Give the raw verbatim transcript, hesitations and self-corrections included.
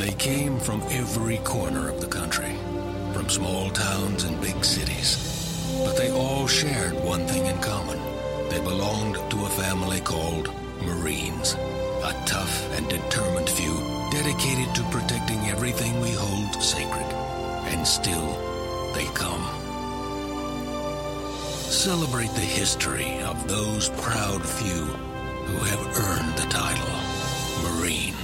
They came from every corner of the country, from small towns and big cities. But they all shared one thing in common. They belonged to a family called Marines, a tough and determined few dedicated to protecting everything we hold sacred. And still, they come. Celebrate the history of those proud few who have earned the title Marine.